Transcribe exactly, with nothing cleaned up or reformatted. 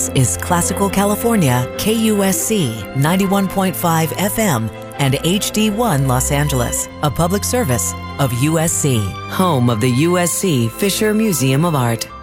is Classical California, K U S C ninety-one point five F M and H D one Los Angeles, a public service of U S C, home of the U S C Fisher Museum of Art.